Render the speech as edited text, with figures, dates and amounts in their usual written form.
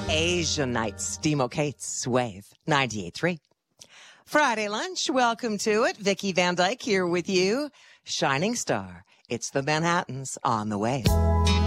Asian Nights, Demo Cates, Wave 98.3. Friday lunch, welcome to it. Vicki Van Dyke here with you. Shining Star, it's the Manhattans on the Wave.